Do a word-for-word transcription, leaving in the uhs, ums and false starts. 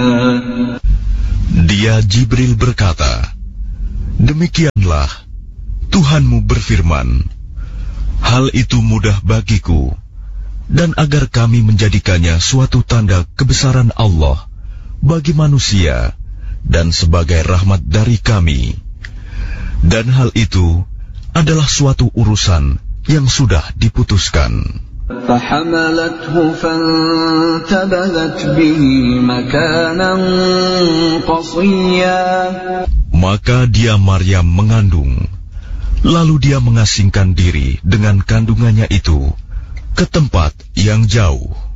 Dia Jibril berkata, demikianlah Tuhanmu berfirman, hal itu mudah bagiku, dan agar kami menjadikannya suatu tanda kebesaran Allah bagi manusia dan sebagai rahmat dari kami. Dan hal itu adalah suatu urusan yang sudah diputuskan. فحملته فانتبذت به مكانا قصيا. Maka dia Maryam mengandung, lalu dia mengasingkan diri dengan kandungannya itu ke tempat yang jauh.